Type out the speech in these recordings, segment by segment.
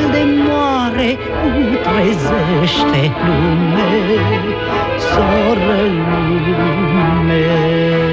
de moare putrezește lume, soră lume.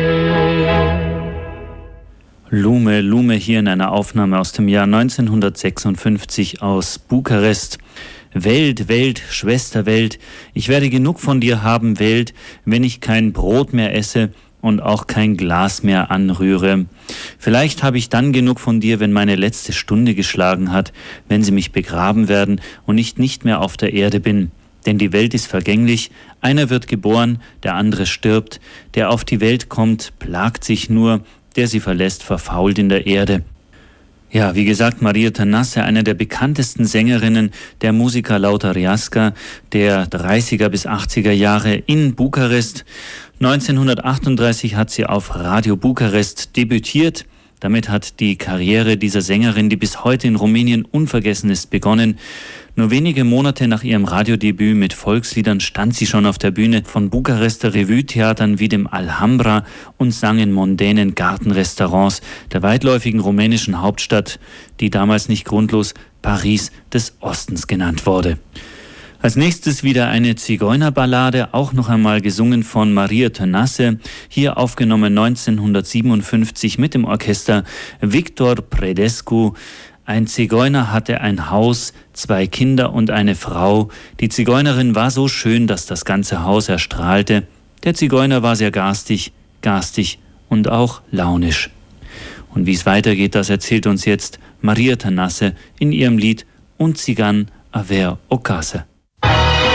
Lume, Lume hier in einer Aufnahme aus dem Jahr 1956 aus Bukarest. Welt, Welt, Schwester Welt, ich werde genug von dir haben, Welt, wenn ich kein Brot mehr esse und auch kein Glas mehr anrühre. Vielleicht habe ich dann genug von dir, wenn meine letzte Stunde geschlagen hat, wenn sie mich begraben werden und ich nicht mehr auf der Erde bin. Denn die Welt ist vergänglich, einer wird geboren, der andere stirbt, der auf die Welt kommt, plagt sich nur, der sie verlässt, verfault in der Erde. Ja, wie gesagt, Maria Tănase, eine der bekanntesten Sängerinnen der Musica Lăutărească der 30er bis 80er Jahre in Bukarest. 1938 hat sie auf Radio Bukarest debütiert. Damit hat die Karriere dieser Sängerin, die bis heute in Rumänien unvergessen ist, begonnen. Nur wenige Monate nach ihrem Radiodebüt mit Volksliedern stand sie schon auf der Bühne von Bukarester Revue-Theatern wie dem Alhambra und sang in mondänen Gartenrestaurants der weitläufigen rumänischen Hauptstadt, die damals nicht grundlos Paris des Ostens genannt wurde. Als nächstes wieder eine Zigeunerballade, auch noch einmal gesungen von Maria Tănase, hier aufgenommen 1957 mit dem Orchester Victor Predescu. Ein Zigeuner hatte ein Haus, 2 Kinder und eine Frau. Die Zigeunerin war so schön, dass das ganze Haus erstrahlte. Der Zigeuner war sehr garstig und auch launisch. Und wie es weitergeht, das erzählt uns jetzt Maria Tănase in ihrem Lied Un țigan avea o casă.